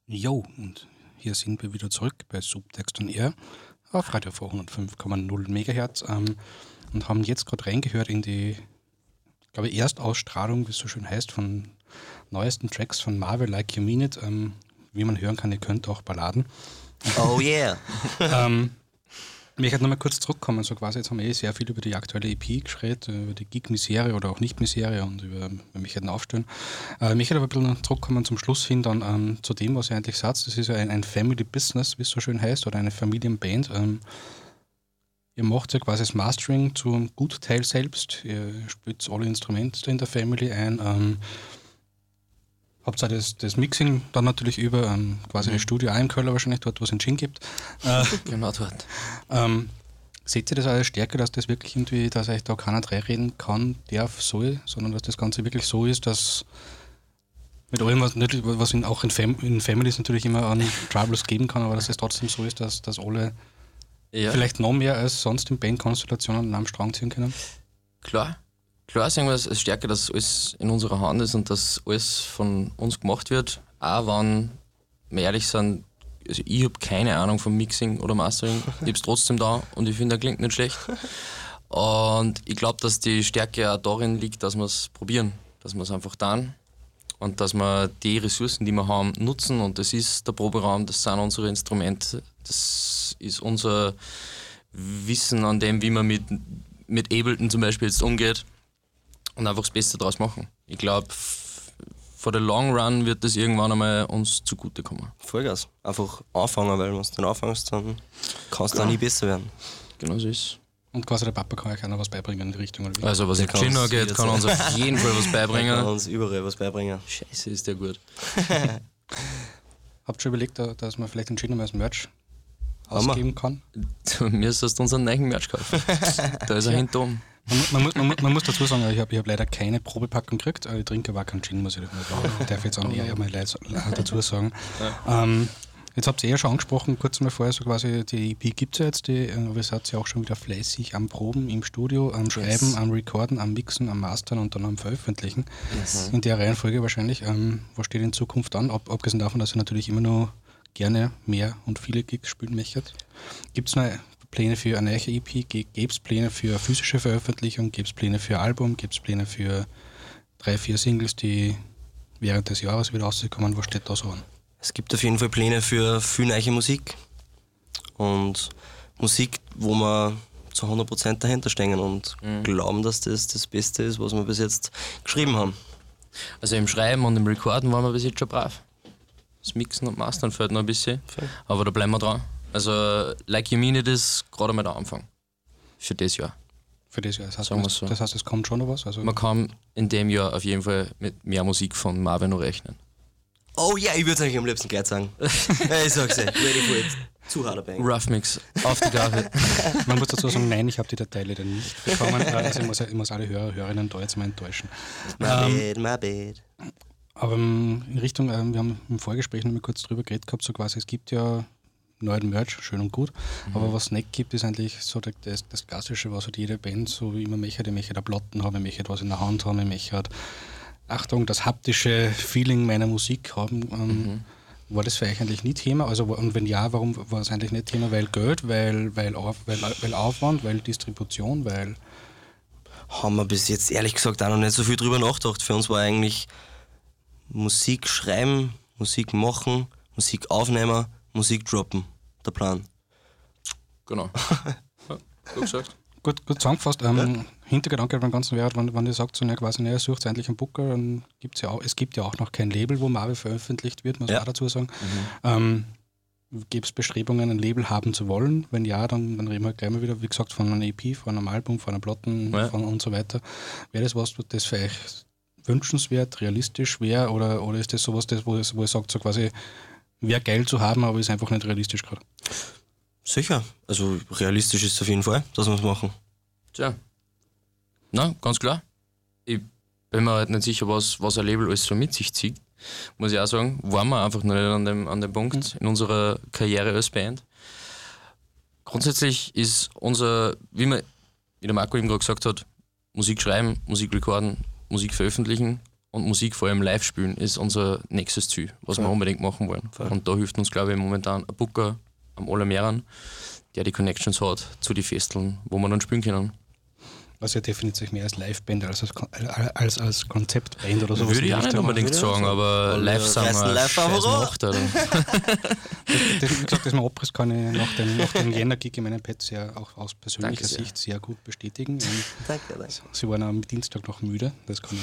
Jo, und hier sind wir wieder zurück bei Subtext on Air auf Radio 105,0 MHz und haben jetzt gerade reingehört in die, glaube ich, Erstausstrahlung, wie es so schön heißt, von neuesten Tracks von Marvel, Like You Mean It. Wie man hören kann, ihr könnt auch Balladen. Oh yeah! Ich möchte nochmal kurz zurückkommen, so quasi, jetzt haben wir sehr viel über die aktuelle EP geredet, über die Gig-Misere oder auch Nicht-Misere und über mich hätten aufstellen. Ich möchte aber ein bisschen zurückkommen zum Schluss hin dann zu dem, was ihr eigentlich sagt. Das ist ja ein Family Business, wie es so schön heißt, oder eine Familienband. Ihr macht ja quasi das Mastering zum Gutteil selbst, ihr spielt alle Instrumente in der Family ein, habt ihr das Mixing dann natürlich über quasi das Studio auch in Köln wahrscheinlich, dort wo es einen Gin gibt. Genau dort. Seht ihr das als Stärke, dass das wirklich irgendwie, dass euch da keiner reinreden kann, darf, soll, sondern dass das Ganze wirklich so ist, dass mit allem, was auch in Families natürlich immer an Troubles geben kann, aber dass es trotzdem so ist, dass alle vielleicht noch mehr als sonst in Bandkonstellationen am Strang ziehen können? Klar sehen wir es als Stärke, dass alles in unserer Hand ist und dass alles von uns gemacht wird. Auch wenn wir ehrlich sind, also ich habe keine Ahnung vom Mixing oder Mastering, ich habe es trotzdem da und ich finde, er klingt nicht schlecht. Und ich glaube, dass die Stärke auch darin liegt, dass wir es probieren, dass wir es einfach tun und dass wir die Ressourcen, die wir haben, nutzen. Und das ist der Proberaum, das sind unsere Instrumente, das ist unser Wissen an dem, wie man mit Ableton zum Beispiel jetzt umgeht. Und einfach das Beste daraus machen. Ich glaube, for the long run wird das irgendwann einmal uns zugutekommen. Vollgas. Einfach anfangen, weil wenn du dann anfängst, dann kannst du dann nie besser werden. Genau so ist es. Und quasi der Papa kann euch auch noch was beibringen in die Richtung? Oder wie? Also was in Gin geht, kann uns auf jeden Fall was beibringen. Er kann uns überall was beibringen. Scheiße, ist der gut. Habt ihr schon überlegt, dass man vielleicht einen Gin als Merch ausgeben kann? Du müsstest unseren neuen Merch kaufen. Da ist er hinten. Man muss dazu sagen, ich hab leider keine Probepackung gekriegt. Ich trinke aber keinen Gin, muss ich darf jetzt auch eher mal dazu sagen. Ja. Jetzt habt ihr ja schon angesprochen, kurz mal vorher, so quasi die EP gibt es ja jetzt, aber ihr seid ja auch schon wieder fleißig am Proben im Studio, am Schreiben, am Recorden, am Mixen, am Mastern und dann am Veröffentlichen. In der Reihenfolge wahrscheinlich. Was steht in Zukunft an? Abgesehen davon, dass ihr natürlich immer noch gerne mehr und viele Gigs spielen möchtet. Gibt es noch Pläne für eine neue EP? Gäbe es Pläne für physische Veröffentlichung? Gäbe es Pläne für Album? Gibt es Pläne für 3-4 Singles, die während des Jahres wieder rauskommen? Was steht da so an? Es gibt auf jeden Fall Pläne für viel neue Musik. Und Musik, wo wir zu 100% dahinter stehen und glauben, dass das das Beste ist, was wir bis jetzt geschrieben haben. Also im Schreiben und im Recorden waren wir bis jetzt schon brav. Das Mixen und Mastern fehlt noch ein bisschen, aber da bleiben wir dran. Also Like You Mean It ist gerade mal der Anfang für das Jahr. Für das Jahr, das heißt, es kommt schon noch was? Also man kann in dem Jahr auf jeden Fall mit mehr Musik von Marvin noch rechnen. Oh ja, ich würde es eigentlich am liebsten gleich sagen. Ich sag's dir, ready for it. Zu harder Bang. Rough Mix, auf die Gabel. Man muss dazu sagen, nein, ich habe die Datei leider nicht bekommen. Also ich muss alle Hörerinnen da jetzt mal enttäuschen. My bad. Aber in Richtung, wir haben im Vorgespräch noch mal kurz drüber geredet gehabt, so quasi, es gibt ja neuen Merch, schön und gut, aber was es nicht gibt, ist eigentlich so das Klassische, was halt jede Band so wie immer möchte. Ich möchte da Platten haben, ich möchte was in der Hand haben, ich möchte, Achtung, das haptische Feeling meiner Musik haben. War das für euch eigentlich nie Thema? Also, und wenn ja, warum war es eigentlich nicht Thema? Weil Geld, weil Aufwand, weil Distribution, weil... Haben wir bis jetzt ehrlich gesagt auch noch nicht so viel drüber nachgedacht. Für uns war eigentlich Musik schreiben, Musik machen, Musik aufnehmen, Musik droppen, der Plan. Genau. Ja, gut gesagt. Gut zusammengefasst. Hintergedanke beim Ganzen wäre, wenn ihr sagt, so, ne, quasi, ne, sucht eigentlich einen Booker, dann es gibt ja auch noch kein Label, wo Marvel veröffentlicht wird, muss man auch dazu sagen. Gibt es Bestrebungen, ein Label haben zu wollen? Wenn ja, dann reden wir gleich mal wieder, wie gesagt, von einer EP, von einem Album, von einer Platten und so weiter. Wäre das was, das für euch wünschenswert, realistisch wäre, oder ist das sowas, wo ihr sagt, so quasi, wäre geil zu haben, aber ist einfach nicht realistisch gerade? Sicher, also realistisch ist es auf jeden Fall, dass wir es machen. Tja. Na, ganz klar. Ich bin mir halt nicht sicher, was ein Label alles so mit sich zieht. Muss ich auch sagen, waren wir einfach noch nicht an dem Punkt in unserer Karriere als Band. Grundsätzlich ist wie der Marco eben gerade gesagt hat, Musik schreiben, Musik recorden, Musik veröffentlichen und Musik vor allem live spielen ist unser nächstes Ziel, was wir unbedingt machen wollen. Und da hilft uns, glaube ich, momentan ein Booker am allermehreren, der die Connections hat zu den Festeln, wo wir dann spielen können. Also er definiert sich mehr als Liveband als Konzeptband oder so. Würde ich auch nicht unbedingt sagen, aber live sind wir scheiß gemacht. Wie gesagt, dass man Abriss kann ich nach dem Jänner-Gig in meinem Pad sehr, auch aus persönlicher Sicht sehr gut bestätigen. Danke. Sie waren am Dienstag noch müde, das kann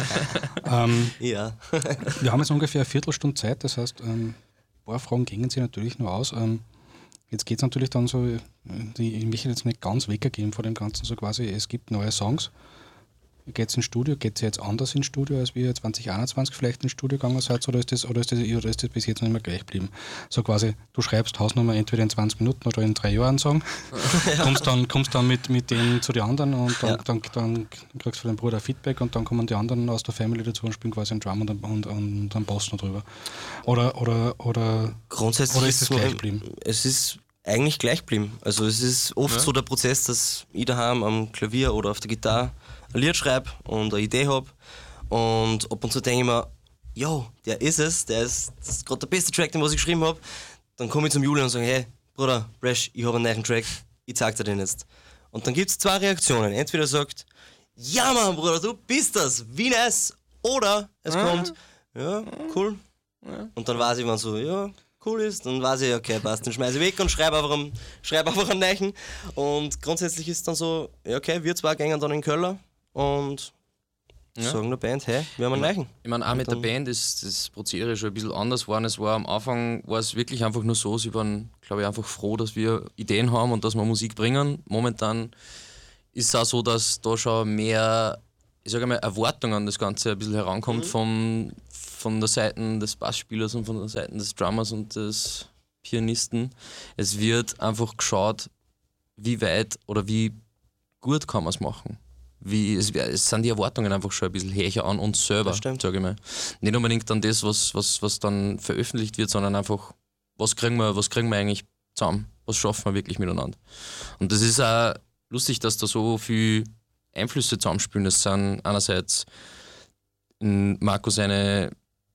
ich. Ja. Wir haben jetzt ungefähr eine Viertelstunde Zeit, das heißt, ein paar Fragen gingen Sie natürlich noch aus. Jetzt geht es natürlich dann so, ich möchte jetzt nicht ganz weggehen von dem Ganzen, so quasi, es gibt neue Songs. Geht es ins Studio? Geht es jetzt anders ins Studio, als wir 2021 vielleicht ins Studio gegangen seid, oder ist das bis jetzt noch immer gleich geblieben? So quasi, du schreibst Hausnummer entweder in 20 Minuten oder in 3 Jahren einen Song, kommst dann mit denen zu den anderen und dann kriegst du von deinem Bruder Feedback und dann kommen die anderen aus der Family dazu und spielen quasi einen Drum und einen Bass noch drüber. Oder grundsätzlich ist es gleich geblieben? Es ist eigentlich gleich geblieben. Also es ist oft so der Prozess, dass ich daheim am Klavier oder auf der Gitarre ein Lied schreibe und eine Idee habe und ab und zu denke ich mir, yo, der ist es, das ist gerade der beste Track, den was ich geschrieben habe. Dann komme ich zum Julian und sage, hey Bruder, Brash, ich habe einen neuen Track, ich zeig dir den jetzt. Und dann gibt es 2 Reaktionen. Entweder sagt, ja Mann Bruder, du bist das, wie nice, oder es kommt, ja, cool. Und dann weiß ich, wenn so, ja, cool ist, dann weiß ich, okay, passt, dann schmeiße ich weg und schreibe einfach einen neuen. Und grundsätzlich ist dann so, ja, okay, wir 2 gehen dann in Köln und sagen der Band, hey, wir haben einen neuen. Ich meine, auch mit der Band ist das Prozedere schon ein bisschen anders geworden. Es war am Anfang, war es wirklich einfach nur so, sie waren, glaube ich, einfach froh, dass wir Ideen haben und dass wir Musik bringen. Momentan ist es auch so, dass da schon mehr, ich sage mal, Erwartung an das Ganze ein bisschen herankommt von der Seite des Bassspielers und von der Seite des Drummers und des Pianisten. Es wird einfach geschaut, wie weit oder wie gut kann man es machen. Es sind die Erwartungen einfach schon ein bisschen höher an uns selber, sage ich mal. Nicht unbedingt an das, was dann veröffentlicht wird, sondern einfach, was kriegen wir eigentlich zusammen? Was schaffen wir wirklich miteinander? Und das ist auch lustig, dass da so viele Einflüsse zusammenspielen. Das sind einerseits in Marco seine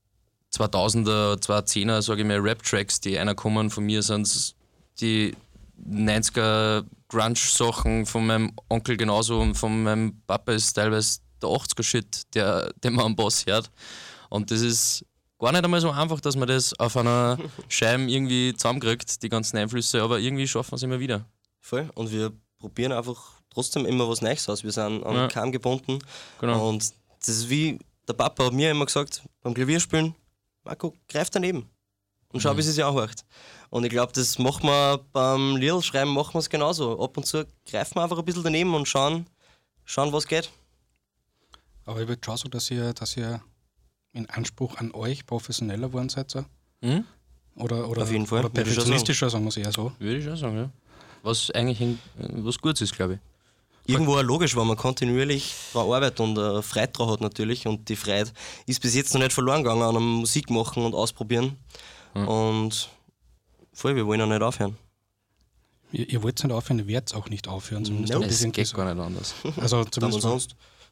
2000er, 2010er, sage ich mal, Rap-Tracks, die einer kommen. Von mir sind die 90er Grunge-Sachen von meinem Onkel genauso und von meinem Papa ist teilweise der 80er-Shit, den man am Bass hört. Und das ist gar nicht einmal so einfach, dass man das auf einer Scheibe irgendwie zusammenkriegt, die ganzen Einflüsse, aber irgendwie schaffen wir es immer wieder. Voll. Und wir probieren einfach trotzdem immer was Neues aus. Wir sind an keinem gebunden. Genau. Und das ist wie, der Papa hat mir immer gesagt, beim Klavierspielen, Marco, greif daneben und schau, wie es sich anhört. Und ich glaube, das machen wir beim Liedl-Schreiben machen wir es genauso. Ab und zu greifen wir einfach ein bisschen daneben und schauen, was geht. Aber ich würde schon sagen, dass ihr in Anspruch an euch professioneller geworden seid. So? Oder auf jeden Fall. Oder perfektionistischer, sagen wir es eher so. Würde ich auch sagen, ja. Was eigentlich was Gutes ist, glaube ich. Irgendwo auch logisch, weil man kontinuierlich daran arbeitet und Freude daran hat natürlich. Und die Freude ist bis jetzt noch nicht verloren gegangen an einem Musik machen und ausprobieren. Und voll, wir wollen auch nicht aufhören. Ihr wollt nicht aufhören, ihr werdet auch nicht aufhören. Es geht gar nicht anders. Also zumindest sonst.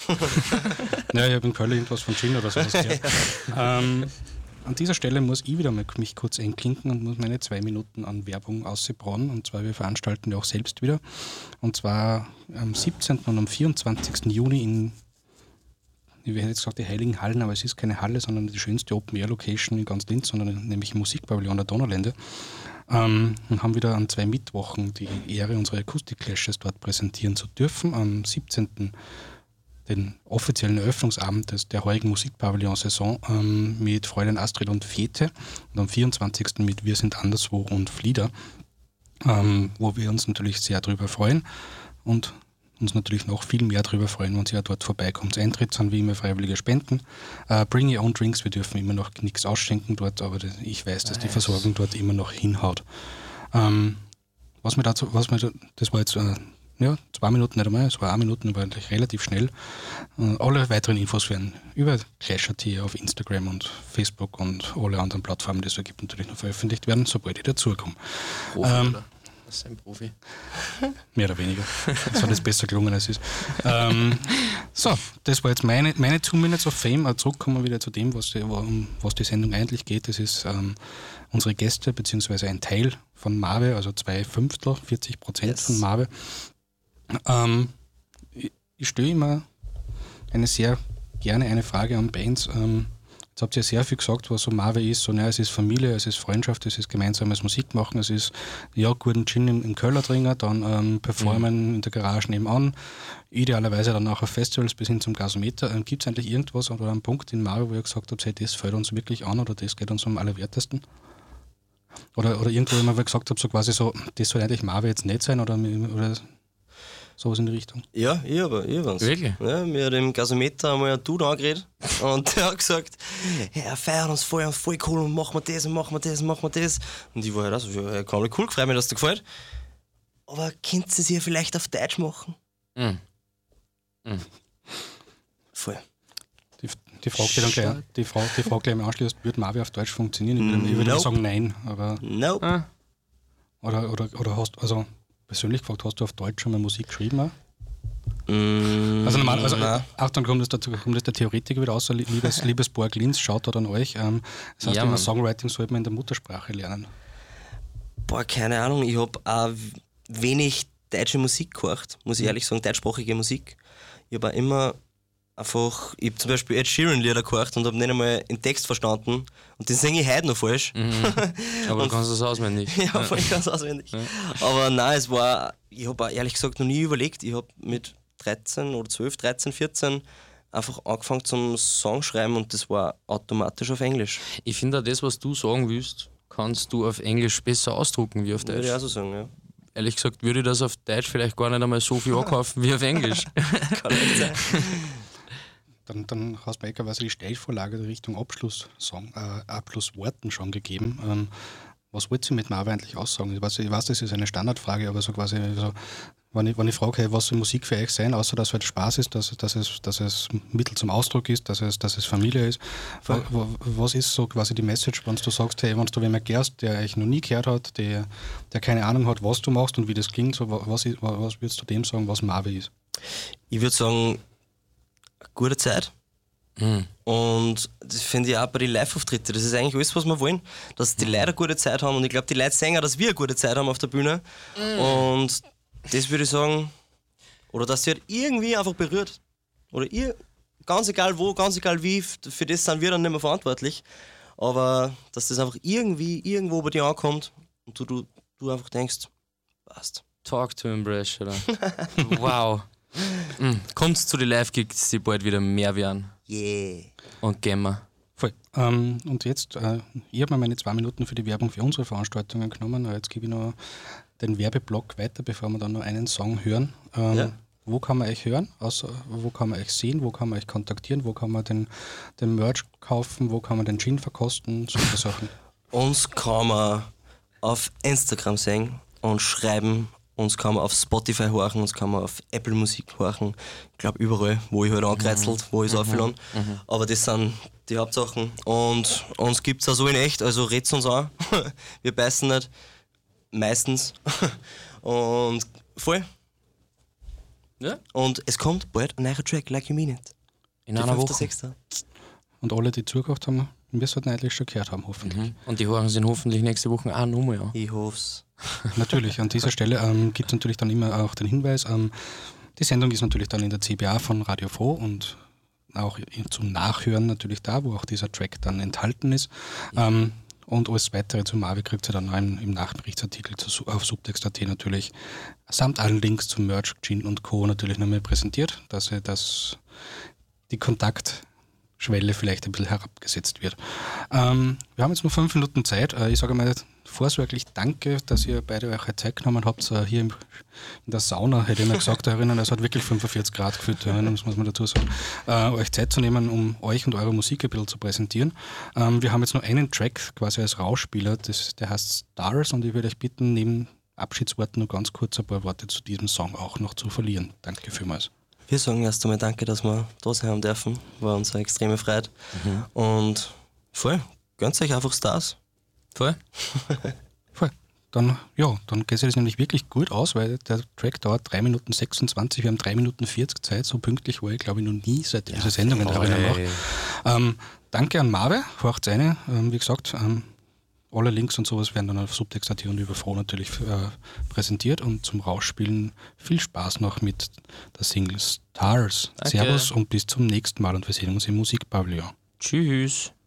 Ja, ich habe in Köln irgendwas von Gin oder sowas gehört. An dieser Stelle muss ich wieder mal mich kurz einklinken und muss meine 2 Minuten an Werbung ausbrauen. Und zwar, wir veranstalten ja auch selbst wieder. Und zwar am 17. und am 24. Juni ich hätte jetzt gesagt die Heiligen Hallen, aber es ist keine Halle, sondern die schönste Open-Air-Location in ganz Linz, sondern nämlich im Musikpavillon der Donaulände. Und haben wieder an 2 Mittwochen die Ehre, unsere Akustik-Clashes dort präsentieren zu dürfen. Am 17. den offiziellen Eröffnungsabend der heurigen Musikpavillon-Saison mit Fräulein Astrid und Fete und am 24. mit Wir sind anderswo und Flieder, wo wir uns natürlich sehr drüber freuen und uns natürlich noch viel mehr drüber freuen, wenn Sie ja dort vorbeikommt. Eintritt sind wie immer freiwillige Spenden. Bring your own drinks, wir dürfen immer noch nichts ausschenken dort, aber ich weiß, dass die Versorgung dort immer noch hinhaut. Das war jetzt 2 Minuten nicht einmal, es war 1 Minute, aber eigentlich relativ schnell. Alle weiteren Infos werden über Clash.at auf Instagram und Facebook und alle anderen Plattformen, die es so gibt, natürlich noch veröffentlicht werden, sobald ich dazukomme. Das ist ein Profi. Mehr oder weniger. Das hat jetzt besser gelungen, als es ist. So, das war jetzt meine 2 Minutes of Fame. Zurück kommen wir wieder zu dem, um was die Sendung eigentlich geht. Das ist unsere Gäste, beziehungsweise ein Teil von Marve, also 2/5, 40% von Marve. Ich stelle immer sehr gerne eine Frage an Bands. Jetzt habt ihr sehr viel gesagt, was so Marve ist. So, es ist Familie, es ist Freundschaft, es ist gemeinsames Musikmachen, es ist guten Gin im Keller trinken, dann performen in der Garage nebenan, idealerweise dann auch auf Festivals bis hin zum Gasometer. Gibt es eigentlich irgendwas oder einen Punkt in Marve, wo ihr gesagt habt, hey, das fällt uns wirklich an oder das geht uns am allerwertesten? Oder irgendwo, wo man gesagt habt, so quasi so, das soll eigentlich Marve jetzt nicht sein oder sowas in die Richtung. Ja, ich hab eins. Wirklich? Ja, mir hat im Gasometer einmal ein Dude angeredet und der hat gesagt, hey, er feiert uns voll cool und machen wir das und machen wir das und machen wir das. Und ich war halt auch so, ja, cool, gefreut mich, dass dir gefällt. Aber könnt ihr es ja vielleicht auf Deutsch machen? Voll. Die Frage, die Frage gleich im Anschluss, wird Marve auf Deutsch funktionieren? Ich würde sagen nein, aber... Nope. Oder hast also persönlich gefragt, hast du auf Deutsch schon mal Musik geschrieben? Auch? Also normal, Achtung, kommt das der Theoretiker wieder raus, liebes Borg Linz, schaut da an euch. Das heißt, immer Songwriting sollte man in der Muttersprache lernen. Boah, keine Ahnung, ich habe auch wenig deutsche Musik gehört, muss ich ehrlich sagen, deutschsprachige Musik. Ich habe auch immer einfach, ich habe zum Beispiel Ed Sheeran Lieder gehört und habe nicht einmal den Text verstanden und den singe ich heute noch falsch. Aber du kannst das auswendig. Ja, voll ganz auswendig. Ja. Aber nein, ich habe auch ehrlich gesagt noch nie überlegt, ich habe mit 13 oder 12, 13, 14 einfach angefangen zum Songschreiben und das war automatisch auf Englisch. Ich finde auch das, was du sagen willst, kannst du auf Englisch besser ausdrucken wie auf Deutsch. Würde ich auch so sagen, ja. Ehrlich gesagt würde ich das auf Deutsch vielleicht gar nicht einmal so viel ankaufen wie auf Englisch. Kann nicht sein. Dann hast du mir quasi die Steilvorlage Richtung Abschlussworten schon gegeben. Was wollt ihr mit Marve eigentlich aussagen? Ich weiß, das ist eine Standardfrage, aber so quasi, so, wenn ich frage, hey, was soll Musik für euch sein, außer dass es halt Spaß ist, dass es Mittel zum Ausdruck ist, dass es Familie ist. Was ist so quasi die Message, wenn du sagst, hey, wenn du jemanden gehörst, der euch noch nie gehört hat, der keine Ahnung hat, was du machst und wie das klingt, so, was würdest du dem sagen, was Marve ist? Ich würde sagen, gute Zeit. Und das finde ich auch bei den Live-Auftritten. Das ist eigentlich alles, was wir wollen. Dass die Leute eine gute Zeit haben und ich glaube, die Leute sehen auch, dass wir eine gute Zeit haben auf der Bühne. Und das würde ich sagen, oder dass sie halt irgendwie einfach berührt. Oder ganz egal wo, ganz egal wie, für das sind wir dann nicht mehr verantwortlich. Aber dass das einfach irgendwo bei dir ankommt und du einfach denkst, passt. Talk to him, Bresh, oder? Wow. Kommt zu den Live-Gigs, die bald wieder mehr werden. Yeah. Und gehen wir. Voll. Und jetzt, ich habe mir meine 2 Minuten für die Werbung für unsere Veranstaltungen genommen. Jetzt gebe ich noch den Werbeblock weiter, bevor wir dann noch einen Song hören. Wo kann man euch hören? Wo kann man euch sehen? Wo kann man euch kontaktieren? Wo kann man den Merch kaufen? Wo kann man den Gin verkosten? Solche Sachen. Uns kann man auf Instagram sehen und schreiben. Uns kann man auf Spotify horchen, uns kann man auf Apple Musik horchen. Ich glaube überall, wo ich halt angekreuzelt, wo ich es aufladen. Aber das sind die Hauptsachen. Und uns gibt es auch so in echt, also red's uns an. Wir beißen nicht. Meistens. Und voll. Ja. Und es kommt bald ein neuer Track, Like You Mean It. In einer Woche. 5.6. Und alle, die zugehört haben, wir sollten eigentlich schon gehört haben, hoffentlich. Und die hören sind hoffentlich nächste Woche auch nochmal, ja. Ich hoff's. Natürlich, an dieser Stelle gibt es natürlich dann immer auch den Hinweis, die Sendung ist natürlich dann in der CBA von Radio Froh und auch zum Nachhören natürlich da, wo auch dieser Track dann enthalten ist. Und alles Weitere zu Marve kriegt ihr dann im Nachberichtsartikel auf Subtext.at natürlich samt allen Links zum Merch, Gin und Co. natürlich nochmal präsentiert, dass die Kontaktschwelle vielleicht ein bisschen herabgesetzt wird. Wir haben jetzt nur 5 Minuten Zeit. Ich sage mal vorsorglich danke, dass ihr beide euch Zeit genommen habt. Hier in der Sauna, hätte ich mir gesagt, da erinnern, es hat wirklich 45 Grad gefühlt, das muss man dazu sagen, euch Zeit zu nehmen, um euch und eure Musik ein bisschen zu präsentieren. Wir haben jetzt nur einen Track quasi als Rausspieler, der heißt Stars, und ich würde euch bitten, neben Abschiedsworten nur ganz kurz ein paar Worte zu diesem Song auch noch zu verlieren. Danke vielmals. Wir sagen erst einmal danke, dass wir da sein haben dürfen. War uns eine extreme Freude. Und voll, gönnt euch einfach Stars. Voll. Voll. dann geht sich das nämlich wirklich gut aus, weil der Track dauert 3 Minuten 26, wir haben 3 Minuten 40 Zeit, so pünktlich war ich glaube ich noch nie seit dieser Sendung in der Arena mache. Danke an Marve, hört seine, wie gesagt, alle Links und sowas werden dann auf Subtext.at und über Froh natürlich präsentiert und zum Rausspielen viel Spaß noch mit der Single Stars. Danke. Servus und bis zum nächsten Mal und wir sehen uns im Musikpavillon. Tschüss.